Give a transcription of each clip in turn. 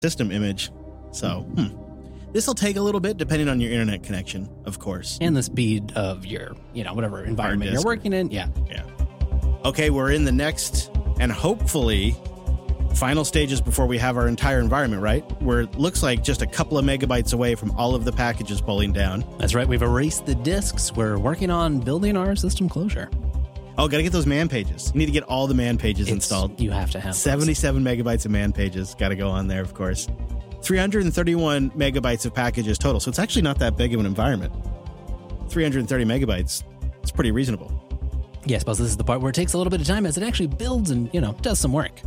system image. So, this will take a little bit depending on your internet connection, of course. And the speed of your, whatever environment you're working in. Yeah. Okay, we're in the next and hopefully final stages before we have our entire environment, right? Where it looks like just a couple of megabytes away from all of the packages pulling down. That's right. We've erased the disks. We're working on building our system closure. Oh, got to get those man pages. You need to get all the man pages installed. You have to have 77 megabytes of man pages. Got to go on there, of course. 331 megabytes of packages total. So it's actually not that big of an environment. 330 megabytes. It's pretty reasonable. Yeah, I suppose this is the part where it takes a little bit of time as it actually builds and, does some work.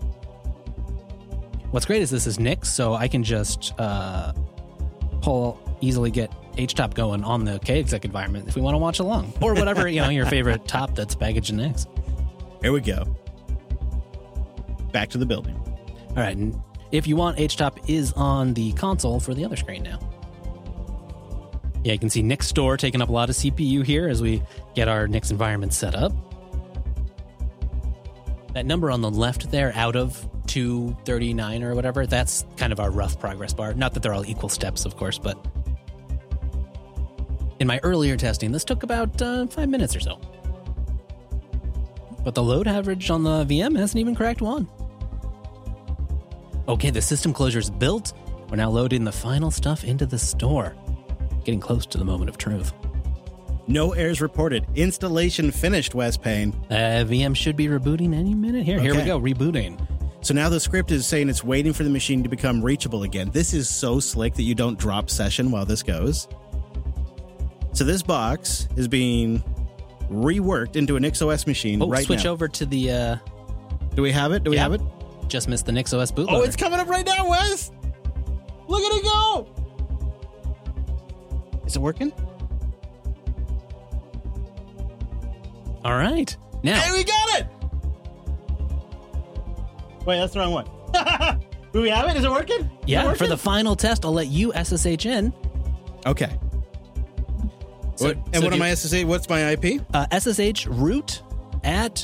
What's great is this is Nix, so I can just easily get HTOP going on the KExec environment if we want to watch along. Or whatever, your favorite top that's packaged in Nix. Here we go. Back to the building. All right, and if you want, HTOP is on the console for the other screen now. Yeah, you can see Nix Store taking up a lot of CPU here as we get our Nix environment set up. That number on the left there, out of 239 or whatever, that's kind of our rough progress bar. Not that they're all equal steps, of course, but in my earlier testing, this took about 5 minutes or so. But the load average on the VM hasn't even cracked 1. Okay, the system closure's built. We're now loading the final stuff into the store. Getting close to the moment of truth. No errors reported. Installation finished, Wes Payne. VM should be rebooting any minute. Here we go, rebooting. So now the script is saying it's waiting for the machine to become reachable again. This is so slick that you don't drop session while this goes. So this box is being reworked into a NixOS machine right now. Switch over to the... Do we have it? Do we have it? Just missed the NixOS bootloader. Oh, it's coming up right now, Wes! Look at it go! Is it working? All right. Now. Hey, we got it! Wait, that's the wrong one. Do we have it? Is it working? Yeah, for the final test, I'll let you SSH in. Okay. What am I SSH? What's my IP? SSH root at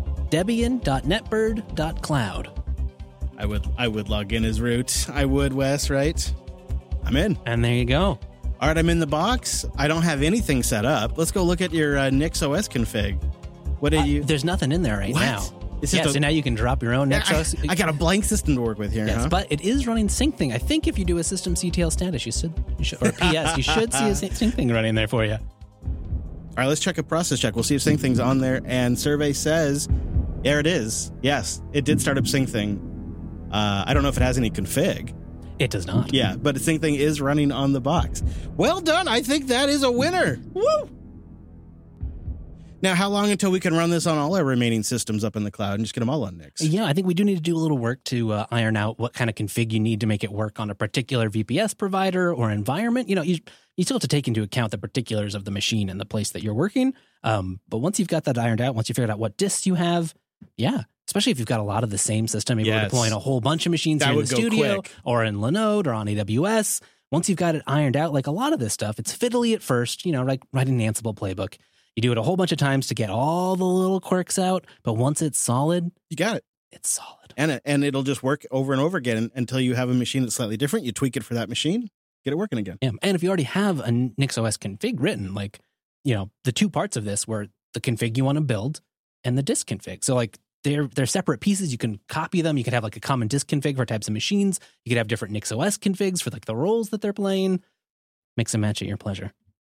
debian.netbird.cloud. I would log in as root. I would, Wes, right? I'm in. And there you go. All right, I'm in the box. I don't have anything set up. Let's go look at your NixOS config. What are you? There's nothing in there right now. So now you can drop your own NixOS. I got a blank system to work with here. Yes, but it is running SyncThing. I think if you do a systemctl status, you should or PS, you should see a SyncThing running there for you. All right, let's check a process check. We'll see if SyncThing's on there. And survey says, there it is. Yes, it did start up SyncThing. I don't know if it has any config. It does not. Yeah, but SyncThing is running on the box. Well done. I think that is a winner. Woo! Now, how long until we can run this on all our remaining systems up in the cloud and just get them all on Nix? Yeah, I think we do need to do a little work to iron out what kind of config you need to make it work on a particular VPS provider or environment. You still have to take into account the particulars of the machine and the place that you're working. But once you've got that ironed out, once you figured out what disks you have, especially if you've got a lot of the same system, maybe we're deploying a whole bunch of machines here in the studio or in Linode or on AWS. Once you've got it ironed out, like a lot of this stuff, it's fiddly at first, like writing an Ansible playbook. You do it a whole bunch of times to get all the little quirks out, but once it's solid, you got it. It's solid. And it'll just work over and over again until you have a machine that's slightly different. You tweak it for that machine, get it working again. Yeah. And if you already have a NixOS config written, the two parts of this were the config you want to build and the disk config. So they're separate pieces. You can copy them. You could have a common disk config for types of machines. You could have different NixOS configs for the roles that they're playing. Mix and match at your pleasure.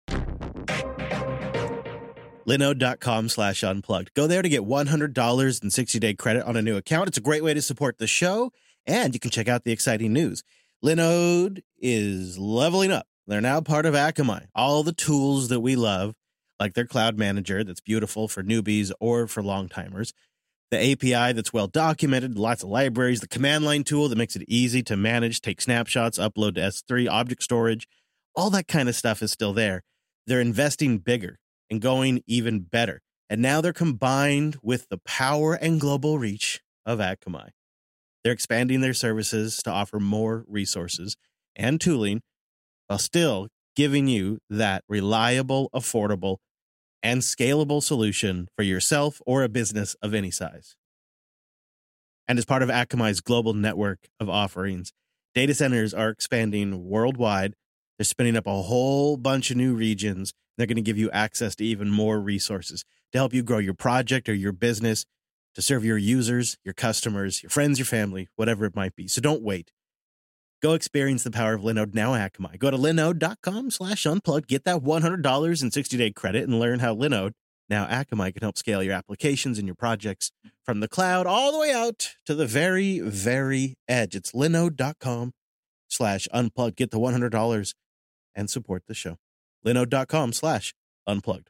Linode.com/unplugged. Go there to get $100 and 60-day credit on a new account. It's a great way to support the show, and you can check out the exciting news. Linode is leveling up. They're now part of Akamai. All the tools that we love, like their cloud manager that's beautiful for newbies or for long-timers, the API that's well-documented, lots of libraries, the command line tool that makes it easy to manage, take snapshots, upload to S3, object storage, all that kind of stuff is still there. They're investing bigger and going even better. And now they're combined with the power and global reach of Akamai. They're expanding their services to offer more resources and tooling while still giving you that reliable, affordable, and scalable solution for yourself or a business of any size. And as part of Akamai's global network of offerings, Data centers are expanding worldwide. They're spinning up a whole bunch of new regions. They're going to give you access to even more resources to help you grow your project or your business, to serve your users, your customers, your friends, your family, whatever it might be. So don't wait. Go experience the power of Linode now at Akamai. Go to linode.com/unplugged. Get that $100 in 60-day credit and learn how Linode, now Akamai, can help scale your applications and your projects from the cloud all the way out to the very, very edge. It's linode.com/unplugged. Get the $100 and support the show. linode.com/unplugged.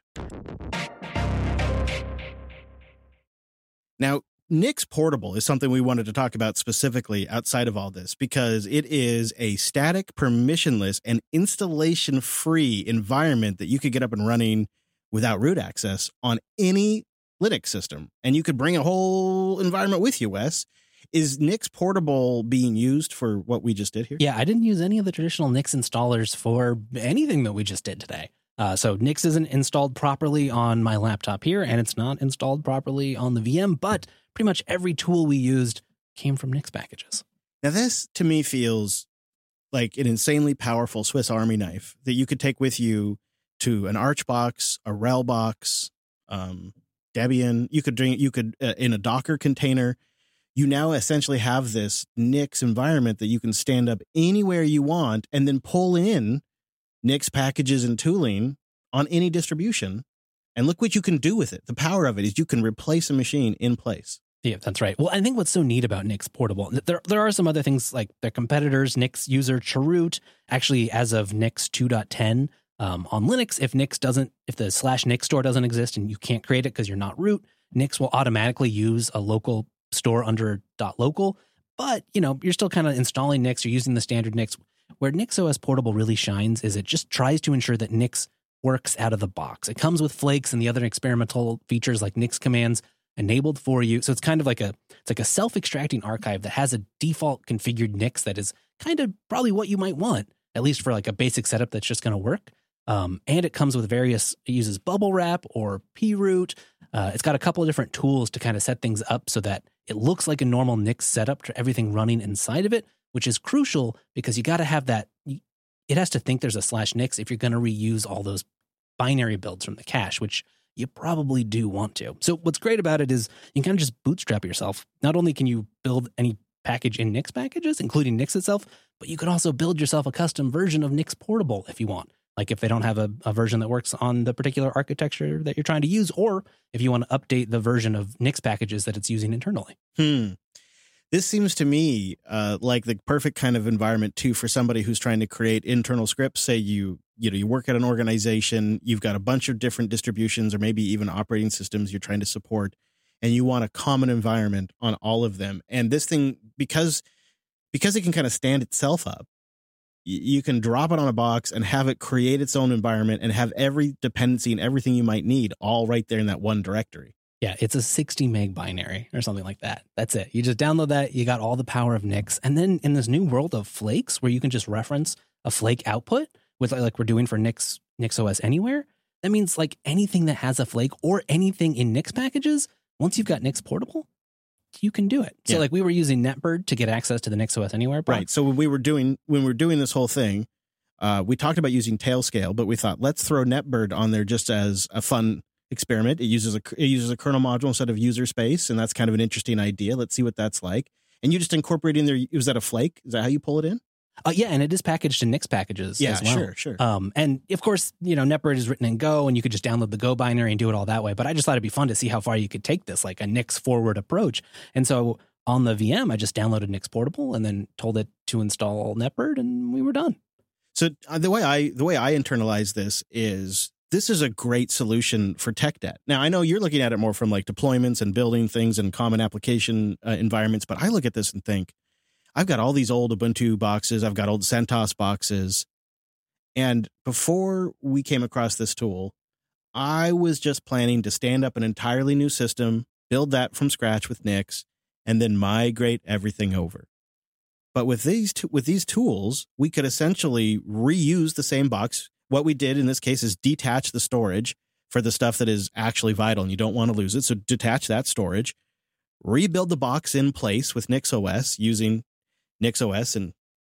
Now, Nix Portable is something we wanted to talk about specifically outside of all this because it is a static, permissionless, and installation-free environment that you could get up and running without root access on any Linux system. And you could bring a whole environment with you, Wes. Is Nix Portable being used for what we just did here? Yeah, I didn't use any of the traditional Nix installers for anything that we just did today. So Nix isn't installed properly on my laptop here, and it's not installed properly on the VM, but pretty much every tool we used came from Nix packages. Now, this to me feels like an insanely powerful Swiss Army knife that you could take with you to an Arch box, a RHEL box, Debian. You could in a Docker container. You now essentially have this Nix environment that you can stand up anywhere you want and then pull in Nix packages and tooling on any distribution. And look what you can do with it. The power of it is you can replace a machine in place. Yeah, that's right. Well, I think what's so neat about Nix Portable, there are some other things like their competitors, Nix user Chroot, actually as of Nix 2.10 on Linux, if the /Nix store doesn't exist and you can't create it because you're not root, Nix will automatically use a local store under .local. But, you're still kind of installing Nix, you're using the standard Nix. Where NixOS Portable really shines is it just tries to ensure that Nix works out of the box. It comes with Flakes and the other experimental features like Nix commands enabled for you. So it's kind of like a self-extracting archive that has a default configured Nix that is kind of probably what you might want, at least for like a basic setup that's just going to work. And it comes with it uses bubble wrap or proot. It's got a couple of different tools to kind of set things up so that it looks like a normal Nix setup to everything running inside of it, which is crucial because you got to have that. It has to think there's a /Nix if you're going to reuse all those binary builds from the cache, which you probably do want to. So what's great about it is you can kind of just bootstrap yourself. Not only can you build any package in Nix packages, including Nix itself, but you can also build yourself a custom version of Nix Portable if you want. Like if they don't have a version that works on the particular architecture that you're trying to use, or if you want to update the version of Nix packages that it's using internally. This seems to me like the perfect kind of environment too for somebody who's trying to create internal scripts. Say you work at an organization, you've got a bunch of different distributions or maybe even operating systems you're trying to support, and you want a common environment on all of them. And this thing, because it can kind of stand itself up, you can drop it on a box and have it create its own environment and have every dependency and everything you might need all right there in that one directory. Yeah, it's a 60 meg binary or something like that. That's it. You just download that. You got all the power of Nix. And then in this new world of Flakes, where you can just reference a Flake output with like we're doing for NixOS Anywhere, that means like anything that has a Flake or anything in Nix packages, once you've got Nix Portable, you can do it. So like we were using NetBird to get access to the NixOS Anywhere box. Right. So when we were doing this whole thing, we talked about using Tailscale, but we thought let's throw NetBird on there just as a fun experiment. It uses a kernel module instead of user space, and that's kind of an interesting idea. Let's see what that's like. And you just incorporate in there. Was that a Flake? Is that how you pull it in? Yeah, and it is packaged in Nix packages as well. Sure. And of course, NetBird is written in Go, and you could just download the Go binary and do it all that way. But I just thought it'd be fun to see how far you could take this, like a Nix forward approach. And so on the VM, I just downloaded Nix Portable and then told it to install NetBird, and we were done. So the way I internalize this is a great solution for tech debt. Now, I know you're looking at it more from like deployments and building things and common application environments, but I look at this and think, I've got all these old Ubuntu boxes. I've got old CentOS boxes. And before we came across this tool, I was just planning to stand up an entirely new system, build that from scratch with Nix, and then migrate everything over. But with these tools, we could essentially reuse the same box. What we did in this case is detach the storage for the stuff that is actually vital and you don't want to lose it. So detach that storage, rebuild the box in place with NixOS using NixOS and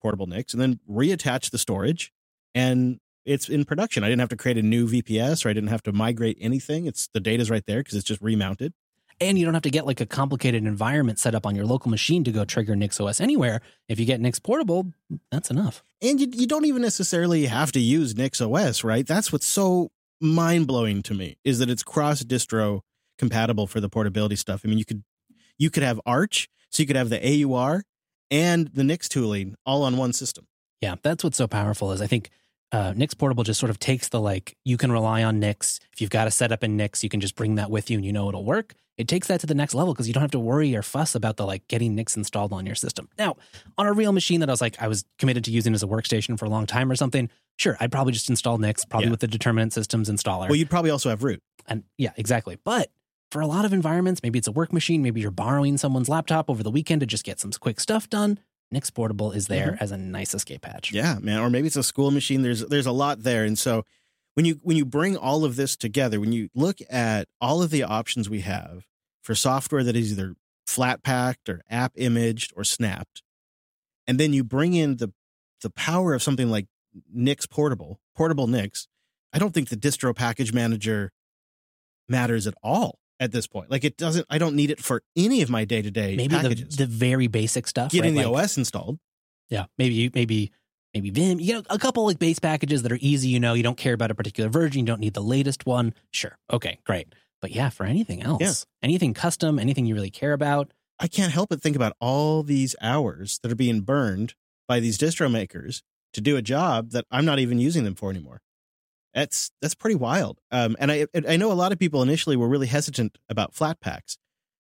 portable NICs and then reattach the storage, and it's in production. I didn't have to create a new VPS, or I didn't have to migrate anything. The data's right there because it's just remounted. And you don't have to get like a complicated environment set up on your local machine to go trigger NixOS anywhere. If you get Nix Portable, that's enough. And you don't even necessarily have to use NixOS, right? That's what's so mind-blowing to me, is that it's cross-distro compatible for the portability stuff. I mean, you could have Arch, so you could have the AUR and the Nix tooling all on one system. Yeah, that's what's so powerful is I think Nix Portable just sort of takes the, like, you can rely on Nix. If you've got a setup in Nix, you can just bring that with you and you know it'll work. It takes that to the next level because you don't have to worry or fuss about the, like, getting Nix installed on your system. Now, on a real machine that I was committed to using as a workstation for a long time or something, sure, I'd probably just install Nix, probably with the Determinant Systems installer. Well, you'd probably also have root. And yeah, exactly. But for a lot of environments, maybe it's a work machine, maybe you're borrowing someone's laptop over the weekend to just get some quick stuff done. Nix Portable is there as a nice escape hatch. Yeah, man. Or maybe it's a school machine. There's a lot there. And so when you bring all of this together, when you look at all of the options we have for software that is either flat packed or app imaged or snapped, and then you bring in the power of something like Nix portable Nix, I don't think the distro package manager matters at all at this point. Like, I don't need it for any of my day-to-day packages. The very basic stuff. Getting the OS installed. Yeah. Maybe Vim, a couple like base packages that are easy, you don't care about a particular version. You don't need the latest one. Sure. Okay, great. But yeah, for anything else, anything custom, anything you really care about. I can't help but think about all these hours that are being burned by these distro makers to do a job that I'm not even using them for anymore. That's pretty wild. And I know a lot of people initially were really hesitant about flat packs.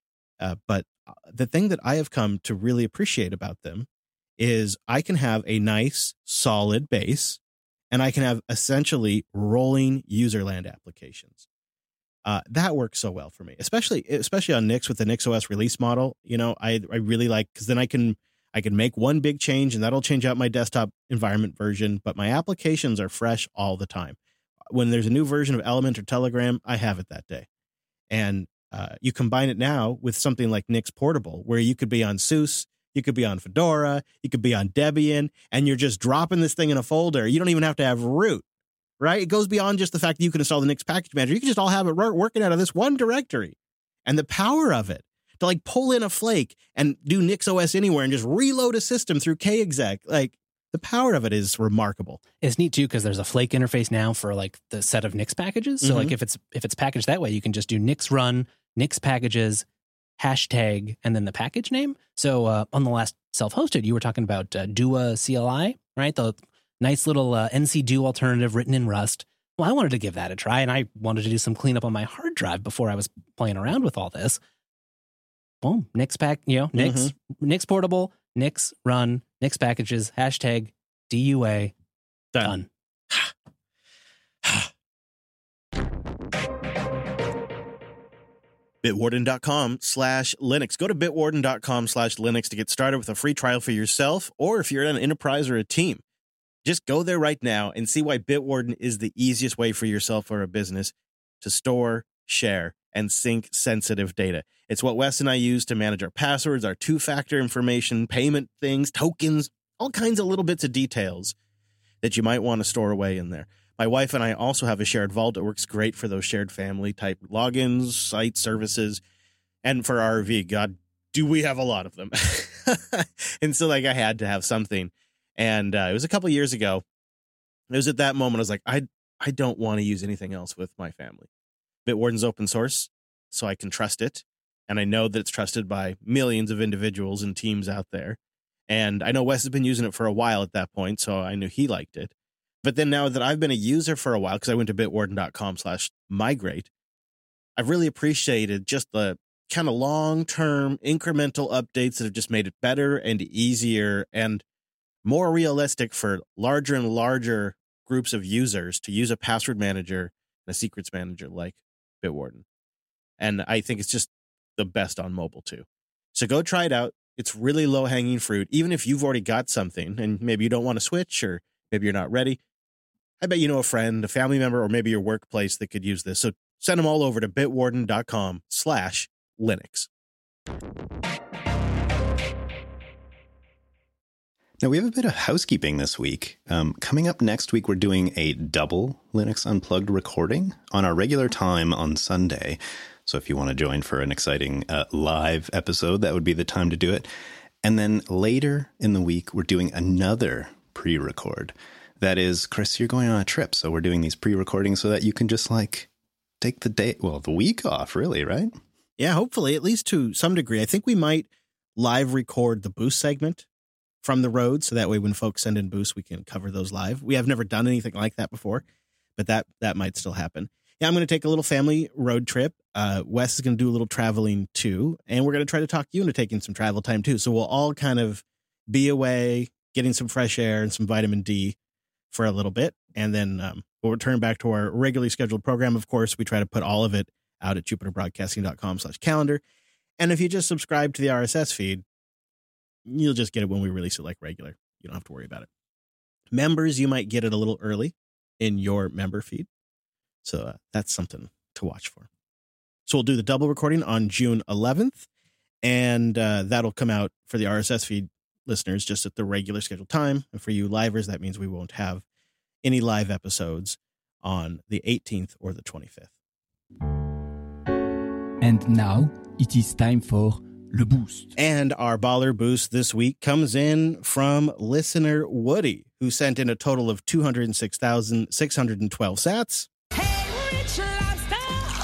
But the thing that I have come to really appreciate about them is I can have a nice, solid base, and I can have essentially rolling userland applications. That works so well for me, especially on Nix with the NixOS release model. I really like, because then I can make one big change and that'll change out my desktop environment version, but my applications are fresh all the time. When there's a new version of Element or Telegram, I have it that day. And you combine it now with something like Nix Portable, where you could be on SUSE, you could be on Fedora, you could be on Debian, and you're just dropping this thing in a folder. You don't even have to have root, right? It goes beyond just the fact that you can install the Nix package manager. You can just all have it working out of this one directory. And the power of it, to like pull in a flake and do NixOS anywhere and just reload a system through kexec, like, the power of it is remarkable. It's neat too, because there's a Flake interface now for like the set of Nix packages. So like if it's packaged that way, you can just do Nix run, Nix packages, hashtag, and then the package name. So on the last self-hosted, you were talking about Dua CLI, right? The nice little NC-Do alternative written in Rust. Well, I wanted to give that a try, and I wanted to do some cleanup on my hard drive before I was playing around with all this. Boom, Nix pack, Nix Portable, Nix run, Nix packages, hashtag DUA, done. Bitwarden.com/Linux. Go to bitwarden.com/Linux to get started with a free trial for yourself, or if you're an enterprise or a team. Just go there right now and see why Bitwarden is the easiest way for yourself or a business to store, share, and sync sensitive data. It's what Wes and I use to manage our passwords, our two-factor information, payment things, tokens, all kinds of little bits of details that you might want to store away in there. My wife and I also have a shared vault that works great for those shared family type logins, site services, and for RV. God, do we have a lot of them. And so I had to have something. And it was a couple years ago. It was at that moment I was like, I don't want to use anything else with my family. Bitwarden's open source, so I can trust it. And I know that it's trusted by millions of individuals and teams out there. And I know Wes has been using it for a while at that point, so I knew he liked it. But then now that I've been a user for a while, because I went to bitwarden.com/migrate, I've really appreciated just the kind of long-term incremental updates that have just made it better and easier and more realistic for larger and larger groups of users to use a password manager and a secrets manager like Bitwarden. And I think it's just the best on mobile too. So go try it out. It's really low-hanging fruit. Even if you've already got something and maybe you don't want to switch, or maybe you're not ready, I bet you know a friend, a family member, or maybe your workplace that could use this. So send them all over to bitwarden.com/Linux. Now, we have a bit of housekeeping this week. Coming up next week, we're doing a double Linux Unplugged recording on our regular time on Sunday. So if you want to join for an exciting live episode, that would be the time to do it. And then later in the week, we're doing another pre-record. That is, Chris, you're going on a trip. So we're doing these pre-recordings so that you can just take the week off, really, right? Yeah, hopefully, at least to some degree. I think we might live record the Boost segment from the road, so that way when folks send in Boost, we can cover those live. We have never done anything like that before, but that might still happen. Yeah, I'm going to take a little family road trip. Wes is going to do a little traveling too, and we're going to try to talk you into taking some travel time too. So we'll all kind of be away, getting some fresh air and some vitamin D for a little bit, and then we'll return back to our regularly scheduled program. Of course, we try to put all of it out at jupiterbroadcasting.com/calendar. And if you just subscribe to the RSS feed, you'll just get it when we release it like regular. You don't have to worry about it. Members, you might get it a little early in your member feed. So that's something to watch for. So we'll do the double recording on June 11th, and that'll come out for the RSS feed listeners just at the regular scheduled time. And for you livers, that means we won't have any live episodes on the 18th or the 25th. And now it is time for Le Boost. And our baller boost this week comes in from listener Woody, who sent in a total of 206,612 sats. Hey, Rich Lobster!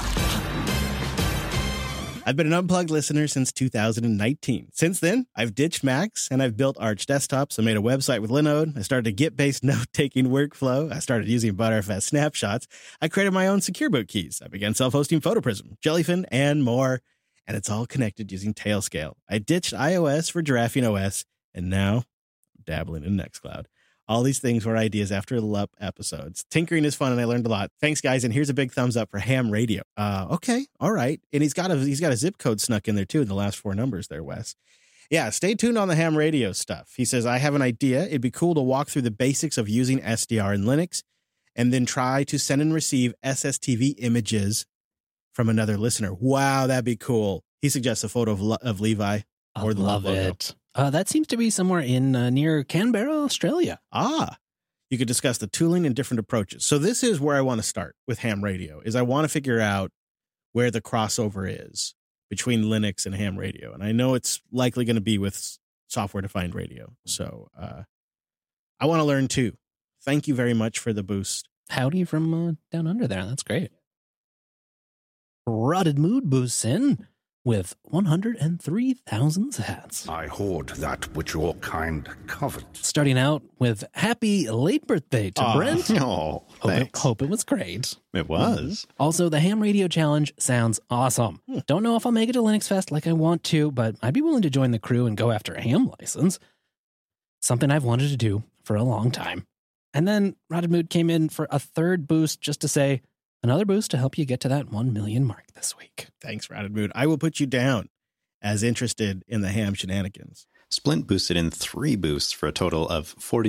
I've been an Unplugged listener since 2019. Since then, I've ditched Macs and I've built Arch desktops. I made a website with Linode. I started a Git-based note-taking workflow. I started using Btrfs snapshots. I created my own secure boot keys. I began self-hosting PhotoPrism, Jellyfin, and more. And it's all connected using Tailscale. I ditched iOS for Giraffing OS, and now I'm dabbling in Nextcloud. All these things were ideas after LUP episodes. Tinkering is fun, and I learned a lot. Thanks, guys, and here's a big thumbs up for Ham Radio. Okay, all right. And he's got a zip code snuck in there, too, in the last 4 numbers there, Wes. Yeah, stay tuned on the Ham Radio stuff. He says, I have an idea. It'd be cool to walk through the basics of using SDR in Linux, and then try to send and receive SSTV images from another listener. Wow, that'd be cool. He suggests a photo of Levi. I love it. That seems to be somewhere in near Canberra, Australia. You could discuss the tooling and different approaches. So this is where I want to start with Ham Radio, is I want to figure out where the crossover is between Linux and Ham Radio. And I know it's likely going to be with software-defined radio. So I want to learn too. Thank you very much for the boost. Howdy from down under there. That's great. Rotted Mood boosts in with 103,000 sats. I hoard that which your kind covet. Starting out with happy late birthday to Brent. Oh, thanks. Hope it was great. It was. Also, the Ham Radio Challenge sounds awesome. Don't know if I'll make it to Linux Fest like I want to, but I'd be willing to join the crew and go after a ham license. Something I've wanted to do for a long time. And then Rotted Mood came in for a third boost just to say, another boost to help you get to that 1 million mark this week. Thanks, Rotted Mood. I will put you down as interested in the ham shenanigans. Splint boosted in 3 boosts for a total of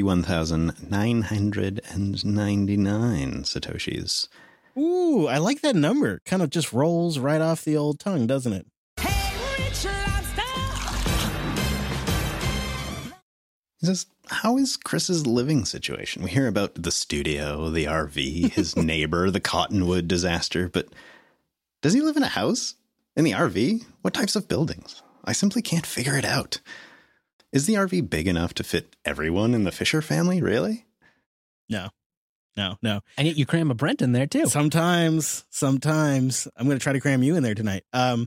41,999 Satoshis. Ooh, I like that number. Kind of just rolls right off the old tongue, doesn't it? Hey, Rich Lobster! How is Chris's living situation? We hear about the studio, the RV, his neighbor, the Cottonwood disaster, but does he live in a house? In the RV? What types of buildings? I simply can't figure it out. Is the RV big enough to fit everyone in the Fisher family, really? No. And yet you cram a Brent in there, too. Sometimes. I'm going to try to cram you in there tonight.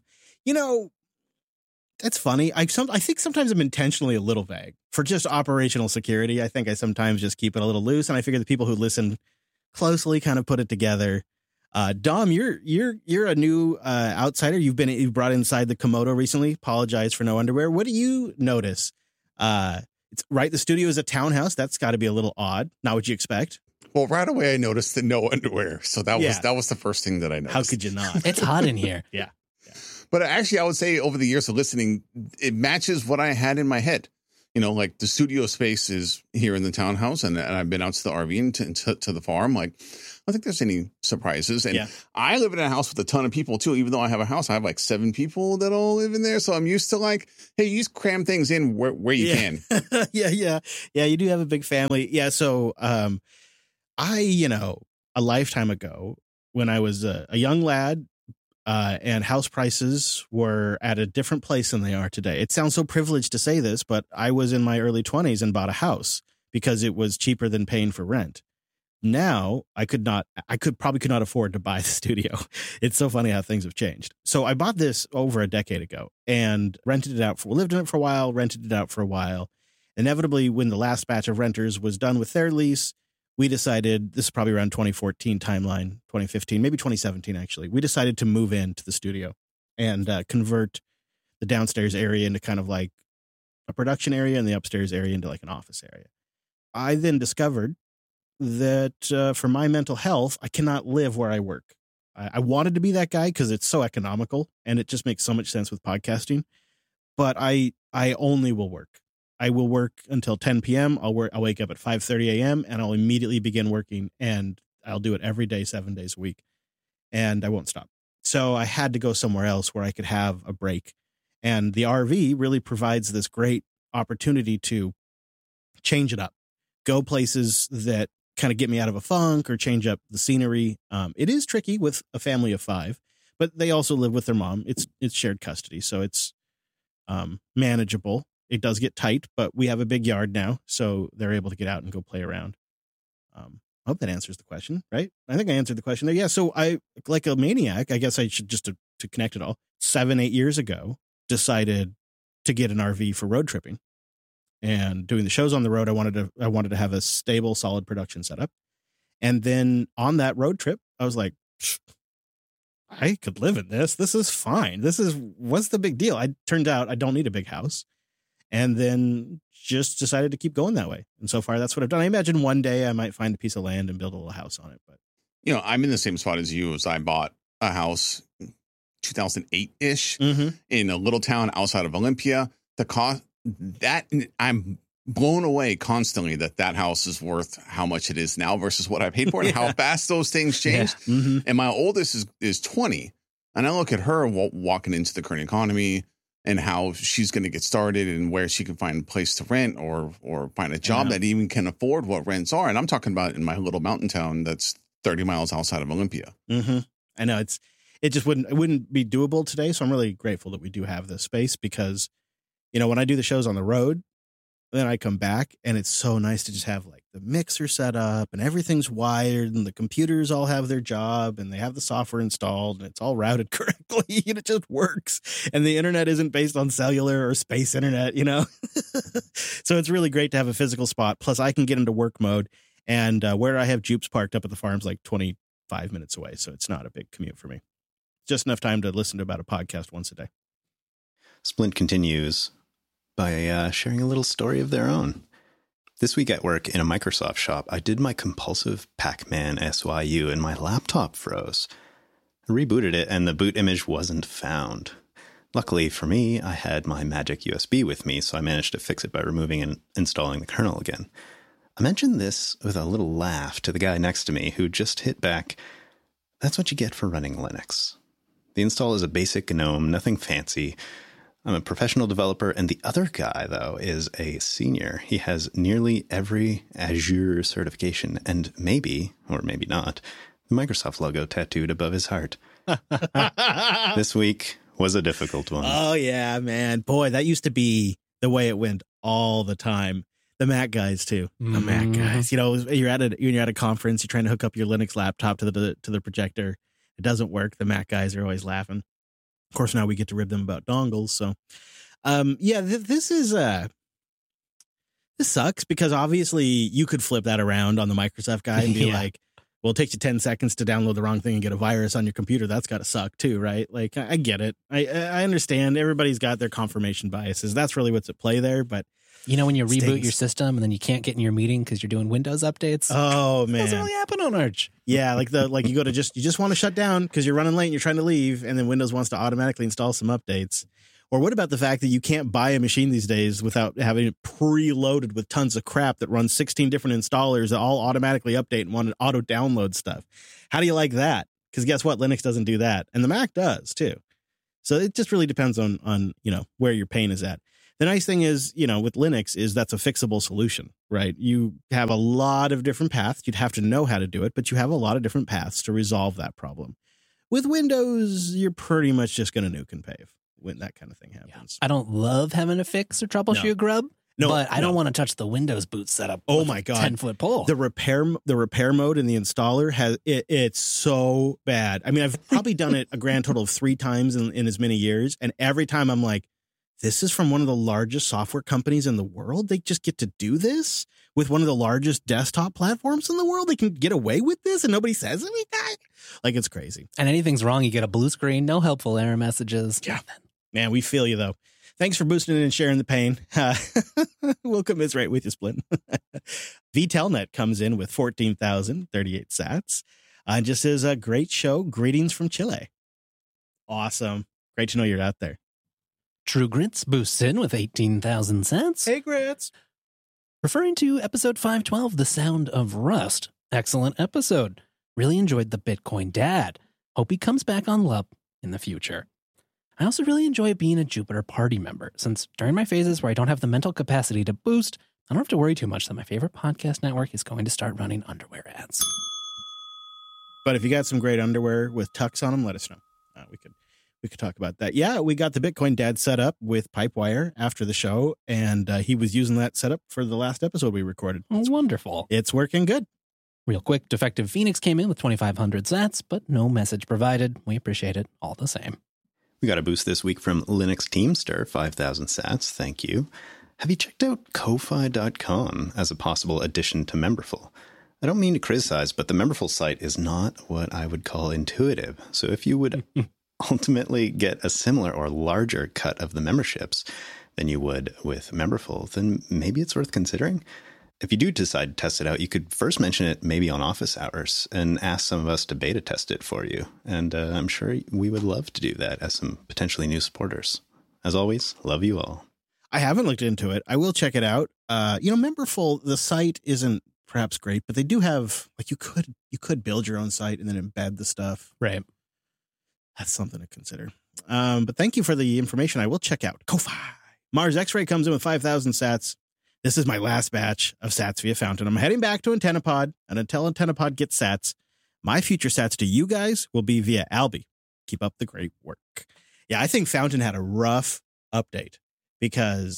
That's funny. I think sometimes I'm intentionally a little vague for just operational security. I think I sometimes just keep it a little loose, and I figure the people who listen closely kind of put it together. Dom, you're a new outsider. You've brought inside the Komodo recently. Apologize for no underwear. What do you notice? It's right. The studio is a townhouse. That's got to be a little odd. Not what you expect. Well, right away I noticed the no underwear. So that was the first thing that I noticed. How could you not? It's hot in here. Yeah. But actually, I would say over the years of listening, it matches what I had in my head. You know, like the studio space is here in the townhouse, and I've been out to the RV and to the farm. Like, I don't think there's any surprises. And I live in a house with a ton of people too. Even though I have a house, I have like 7 people that all live in there. So I'm used to like, hey, you just cram things in where you can. Yeah. You do have a big family. Yeah. So I, a lifetime ago when I was a young lad, and house prices were at a different place than they are today. It sounds so privileged to say this, but I was in my early 20s and bought a house because it was cheaper than paying for rent. Now I could probably not afford to buy the studio. It's so funny how things have changed. So I bought this over a decade ago and rented it out. Lived in it for a while, rented it out for a while. Inevitably, when the last batch of renters was done with their lease, we decided, this is probably around 2014 timeline, 2015, maybe 2017, actually. We decided to move into the studio and convert the downstairs area into kind of like a production area and the upstairs area into like an office area. I then discovered that for my mental health, I cannot live where I work. I wanted to be that guy because it's so economical and it just makes so much sense with podcasting. But I only will work. I will work until 10 p.m. I'll wake up at 5:30 a.m. and I'll immediately begin working, and I'll do it every day, 7 days a week, and I won't stop. So I had to go somewhere else where I could have a break. And the RV really provides this great opportunity to change it up, go places that kind of get me out of a funk or change up the scenery. It is tricky with a family of 5, but they also live with their mom. It's shared custody, so it's manageable. It does get tight, but we have a big yard now, so they're able to get out and go play around. I hope that answers the question, right? I think I answered the question there. Yeah, so I, like a maniac, I guess I should just to connect it all, 7-8 years ago, decided to get an RV for road tripping. And doing the shows on the road, I wanted to have a stable, solid production setup. And then on that road trip, I was like, I could live in this. This is fine. What's the big deal? Turned out I don't need a big house. And then just decided to keep going that way. And so far, that's what I've done. I imagine one day I might find a piece of land and build a little house on it. But I'm in the same spot as you. As I bought a house 2008-ish in a little town outside of Olympia. The cost that I'm blown away constantly that house is worth how much it is now versus what I paid for it and how fast those things changed. Yeah. And my oldest is 20. And I look at her walking into the current economy and how she's going to get started and where she can find a place to rent or find a job that even can afford what rents are. And I'm talking about in my little mountain town that's 30 miles outside of Olympia. Mm-hmm. I know it just wouldn't be doable today. So I'm really grateful that we do have this space because, when I do the shows on the road, then I come back and it's so nice to just have like the mixer set up and everything's wired and the computers all have their job and they have the software installed and it's all routed correctly and it just works. And the internet isn't based on cellular or space internet, So it's really great to have a physical spot. Plus I can get into work mode and where I have Jupes parked up at the farm's like 25 minutes away. So it's not a big commute for me. Just enough time to listen to about a podcast once a day. Splint continues by sharing a little story of their own. This week at work in a Microsoft shop, I did my compulsive Pac-Man SYU and my laptop froze. I rebooted it and the boot image wasn't found. Luckily for me, I had my magic USB with me, so I managed to fix it by removing and installing the kernel again. I mentioned this with a little laugh to the guy next to me who just hit back, "That's what you get for running Linux." The install is a basic GNOME, nothing fancy. I'm a professional developer, and the other guy, though, is a senior. He has nearly every Azure certification, and maybe, or maybe not, the Microsoft logo tattooed above his heart. This week was a difficult one. Oh, yeah, man. Boy, that used to be the way it went all the time. The Mac guys, too. The Mac guys. You're at a conference, you're trying to hook up your Linux laptop to the projector. It doesn't work. The Mac guys are always laughing. Of course, now we get to rib them about dongles. So, this sucks because obviously you could flip that around on the Microsoft guy and be like, well, it takes you 10 seconds to download the wrong thing and get a virus on your computer. That's got to suck too, right? Like, I get it. I understand. Everybody's got their confirmation biases. That's really what's at play there. But when you reboot your system and then you can't get in your meeting because you're doing Windows updates. Oh, man. That doesn't really happen on Arch. Yeah, you just want to shut down because you're running late and you're trying to leave, and then Windows wants to automatically install some updates. Or what about the fact that you can't buy a machine these days without having it preloaded with tons of crap that runs 16 different installers that all automatically update and want to auto download stuff? How do you like that? Because guess what? Linux doesn't do that. And the Mac does too. So it just really depends on where your pain is at. The nice thing is, with Linux is that's a fixable solution, right? You have a lot of different paths. You'd have to know how to do it, but you have a lot of different paths to resolve that problem. With Windows, you're pretty much just going to nuke and pave when that kind of thing happens. I don't love having to fix or troubleshoot grub. No, but I don't want to touch the Windows boot setup. Oh my God. 10-foot pole. The repair mode in the installer it's so bad. I mean, I've probably done it a grand total of 3 times in as many years. And every time I'm like, this is from one of the largest software companies in the world. They just get to do this with one of the largest desktop platforms in the world. They can get away with this and nobody says anything. Like, it's crazy. And anything's wrong, you get a blue screen, no helpful error messages. Yeah. Man, we feel you though. Thanks for boosting it and sharing the pain. We'll commiserate with you, Splint. VTelnet comes in with 14,038 sats. And just says a great show. Greetings from Chile. Awesome. Great to know you're out there. True Grits boosts in with 18,000 sats. Hey, Grits. Referring to episode 512, The Sound of Rust. Excellent episode. Really enjoyed the Bitcoin Dad. Hope he comes back on LUP in the future. I also really enjoy being a Jupiter party member, since during my phases where I don't have the mental capacity to boost, I don't have to worry too much that my favorite podcast network is going to start running underwear ads. But if you got some great underwear with tucks on them, let us know. We could talk about that. Yeah, we got the Bitcoin Dad set up with Pipewire after the show, and he was using that setup for the last episode we recorded. Oh, wonderful. It's working good. Real quick, Defective Phoenix came in with 2,500 sats, but no message provided. We appreciate it all the same. We got a boost this week from Linux Teamster, 5,000 sats. Thank you. Have you checked out Ko-Fi.com as a possible addition to Memberful? I don't mean to criticize, but the Memberful site is not what I would call intuitive. So if you would ultimately get a similar or larger cut of the memberships than you would with Memberful, then maybe it's worth considering. If you do decide to test it out, you could first mention it maybe on office hours and ask some of us to beta test it for you. And I'm sure we would love to do that as some potentially new supporters. As always, love you all. I haven't looked into it. I will check it out. Memberful, the site isn't perhaps great, but they do have, like, you could build your own site and then embed the stuff. Right. That's something to consider. But thank you for the information. I will check out Ko-Fi. Mars X-Ray comes in with 5,000 sats. This is my last batch of sats via Fountain. I'm heading back to AntennaPod, and until AntennaPod gets sats, my future sats to you guys will be via Alby. Keep up the great work. Yeah, I think Fountain had a rough update because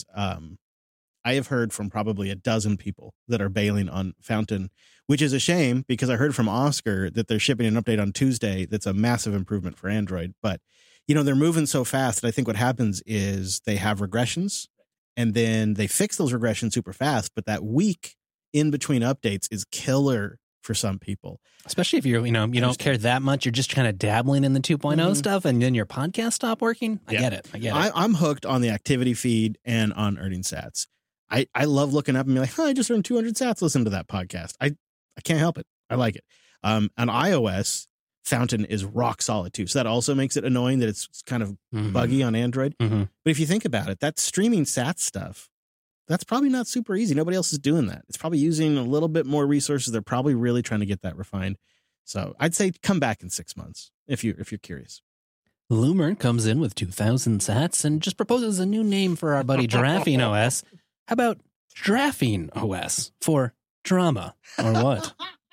I have heard from probably a dozen people that are bailing on Fountain, which is a shame because I heard from Oscar that they're shipping an update on Tuesday that's a massive improvement for Android. But, they're moving so fast that I think what happens is they have regressions and then they fix those regressions super fast. But that week in between updates is killer for some people. Especially if you don't care that much. You're just kind of dabbling in the 2.0 stuff and then your podcast stop working. I get it. I'm hooked on the activity feed and on earning sats. I love looking up and be like, I just earned 200 sats. Listen to that podcast. I can't help it. I like it. On iOS, Fountain is rock solid too. So that also makes it annoying that it's kind of buggy on Android. Mm-hmm. But if you think about it, that streaming sats stuff, that's probably not super easy. Nobody else is doing that. It's probably using a little bit more resources. They're probably really trying to get that refined. So I'd say come back in 6 months if you're curious. Loomer comes in with 2,000 sats and just proposes a new name for our buddy Giraffing OS. How about Giraffing OS for drama or what?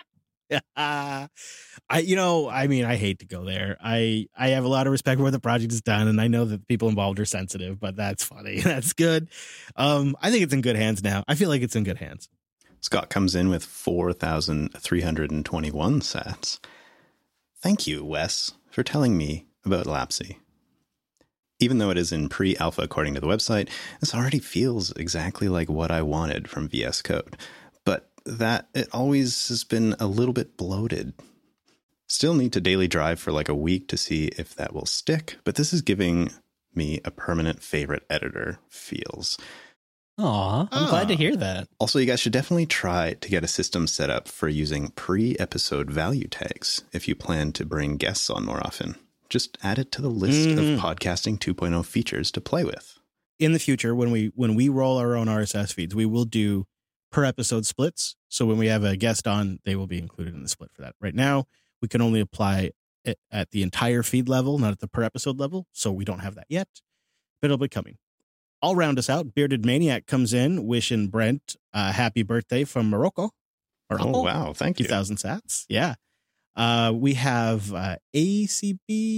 I hate to go there. I have a lot of respect for what the project has done, and I know that the people involved are sensitive, but that's funny. That's good. I think it's in good hands now. I feel like it's in good hands. Scott comes in with 4,321 sats. Thank you, Wes, for telling me about Lapsy. Even though it is in pre-alpha according to the website, this already feels exactly like what I wanted from VS Code. But that it always has been a little bit bloated. Still need to daily drive for like a week to see if that will stick, but this is giving me a permanent favorite editor feels. Aw, I'm glad to hear that. Also, you guys should definitely try to get a system set up for using pre-episode value tags if you plan to bring guests on more often. just add it to the list of Podcasting 2.0 features to play with. In the future, when we roll our own RSS feeds, we will do per episode splits. So when we have a guest on, they will be included in the split for that. Right now, we can only apply it at the entire feed level, not at the per episode level. So we don't have that yet, but it'll be coming. I'll round us out. Bearded Maniac comes in wishing Brent a happy birthday from Morocco. Oh, wow. Thank you. 2,000 sats. Yeah. We have AC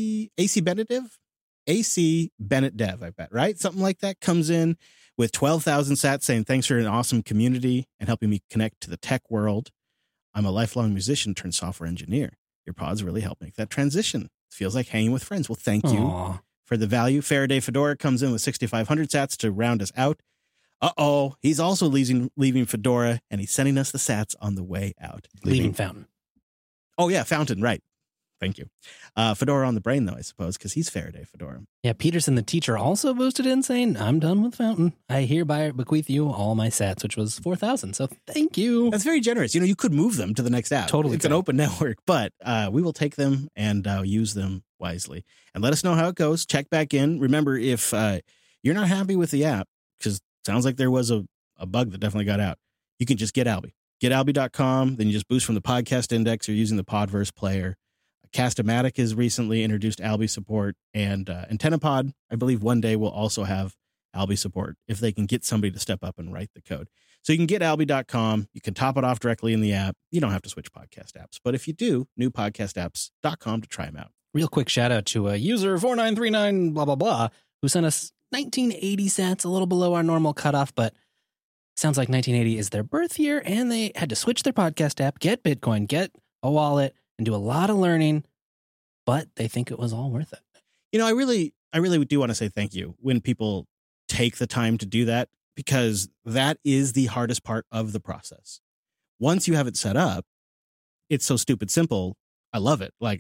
Bennett Dev, I bet, right? Something like that comes in with 12,000 sats saying, thanks for an awesome community and helping me connect to the tech world. I'm a lifelong musician turned software engineer. Your pods really help make that transition. It feels like hanging with friends. Well, thank you for the value. Faraday Fedora comes in with 6,500 sats to round us out. He's also leaving Fedora, and he's sending us the sats on the way out. Leaving Fountain. Oh, yeah, Fountain, right. Thank you. Fedora on the brain, though, I suppose, because he's Faraday Fedora. Yeah, Peterson, the teacher, also boosted in saying, I'm done with Fountain. I hereby bequeath you all my sats, which was 4,000. So thank you. That's very generous. You know, you could move them to the next app. Totally. It's an open network, but we will take them and use them wisely. And let us know how it goes. Check back in. Remember, if you're not happy with the app, because it sounds like there was a bug that definitely got out, you can just get Alby. GetAlby.com. Then you just boost from the podcast index or using the Podverse player. Cast-O-Matic has recently introduced Alby support, and AntennaPod, I believe one day will also have Alby support if they can get somebody to step up and write the code. So you can get Alby.com. You can top it off directly in the app. You don't have to switch podcast apps. But if you do, newpodcastapps.com to try them out. Real quick shout out to a user 4939 blah, blah, blah, who sent us 1980 sats, a little below our normal cutoff, but sounds like 1980 is their birth year, and they had to switch their podcast app, get Bitcoin, get a wallet, and do a lot of learning, but they think it was all worth it. You know, I really do want to say thank you when people take the time to do that, because that is the hardest part of the process. Once you have it set up, it's so stupid simple. I love it. Like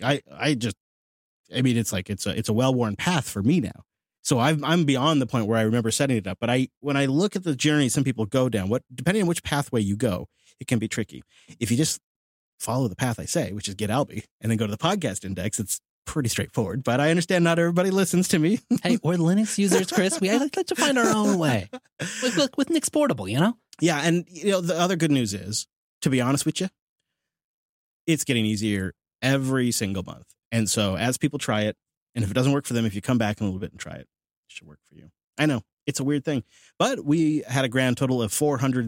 it's like it's a well-worn path for me now. So I'm beyond the point where I remember setting it up. But when I look at the journey some people go down, depending on which pathway you go, it can be tricky. If you just follow the path I say, which is get Alby, and then go to the podcast index, it's pretty straightforward. But I understand not everybody listens to me. Hey, we're Linux users, Chris. We like to find our own way with Nix Portable, you know? Yeah, and you know the other good news is, to be honest with you, it's getting easier every single month. And so as people try it, and if it doesn't work for them, if you come back in a little bit and try it, it should work for you. I know it's a weird thing, but we had a grand total of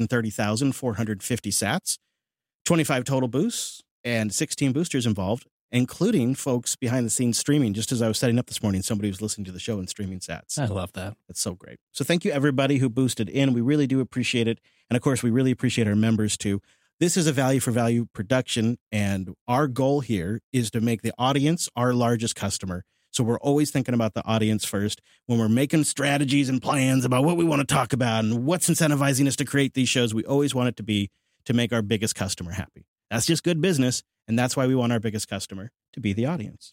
430,450 sats. 25 total boosts and 16 boosters involved, including folks behind the scenes streaming. Just as I was setting up this morning, somebody was listening to the show and streaming sats. I love that. That's so great. So thank you, everybody who boosted in. We really do appreciate it. And of course, we really appreciate our members too. This is a value for value production, and our goal here is to make the audience our largest customer. So we're always thinking about the audience first when we're making strategies and plans about what we want to talk about and what's incentivizing us to create these shows. We always want it to be to make our biggest customer happy. That's just good business, and that's why we want our biggest customer to be the audience.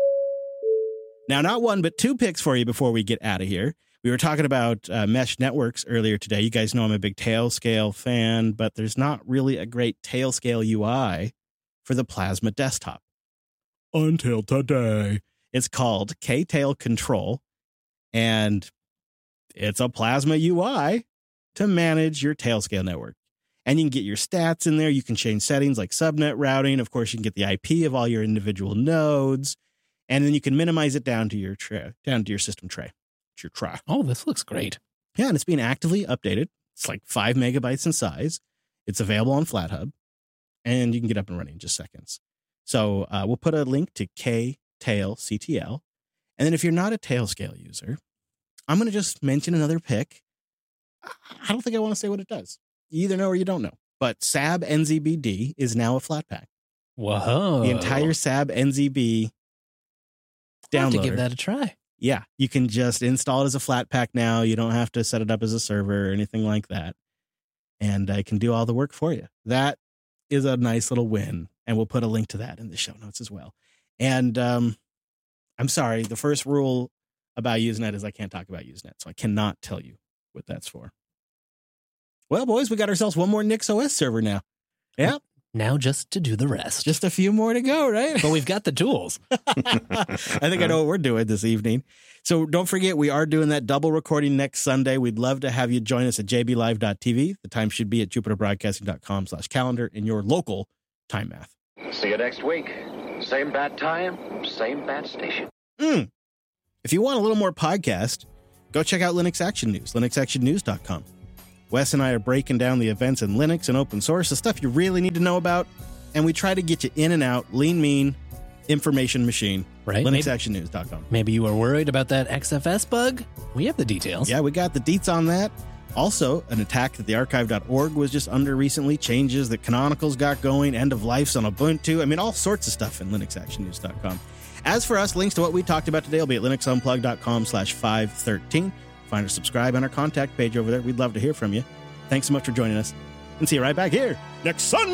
Now, not one, but two picks for you before we get out of here. We were talking about mesh networks earlier today. You guys know I'm a big Tailscale fan, but there's not really a great Tailscale UI for the Plasma desktop. Until today. It's called Ktail Control, and it's a Plasma UI to manage your Tailscale network. And you can get your stats in there. You can change settings like subnet routing. Of course, you can get the IP of all your individual nodes. And then you can minimize it down to your system tray. It's your tray. Oh, this looks great. Yeah, and it's being actively updated. It's like 5 megabytes in size. It's available on FlatHub. And you can get up and running in just seconds. So we'll put a link to Ktail CTL. And then if you're not a Tailscale user, I'm going to just mention another pick. I don't think I want to say what it does. You either know or you don't know. But SAB NZBD is now a Flatpak. Whoa. The entire SAB NZB downloader. I'll have to give that a try. Yeah, you can just install it as a Flatpak now. You don't have to set it up as a server or anything like that. And I can do all the work for you. That is a nice little win. And we'll put a link to that in the show notes as well. And I'm sorry, the first rule about Usenet is I can't talk about Usenet. So I cannot tell you what that's for. Well, boys, we got ourselves one more NixOS server now. Yeah. Now just to do the rest. Just a few more to go, right? But we've got the tools. I think I know what we're doing this evening. So don't forget, we are doing that double recording next Sunday. We'd love to have you join us at jblive.tv. The time should be at jupiterbroadcasting.com/calendar in your local time math. See you next week. Same bat time, same bat station. If you want a little more podcast, go check out Linux Action News, linuxactionnews.com. Wes and I are breaking down the events in Linux and open source, the stuff you really need to know about, and we try to get you in and out, lean, mean, information machine. Right. linuxactionnews.com. Maybe you were worried about that XFS bug. We have the details. Yeah, we got the deets on that. Also, an attack that the archive.org was just under recently, changes that Canonical's got going, end of lifes on Ubuntu. I mean, all sorts of stuff in linuxactionnews.com. As for us, links to what we talked about today will be at linuxunplug.com/513. Find or subscribe on our contact page over there. We'd love to hear from you. Thanks so much for joining us, and see you right back here next Sunday.